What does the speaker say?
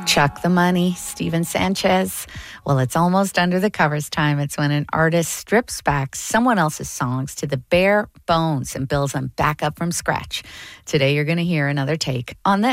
Chuck the Money, Steven Sanchez. Well, it's almost under the covers time. It's when an artist strips back someone else's songs to the bare bones and builds them back up from scratch. Today, you're going to hear another take on this.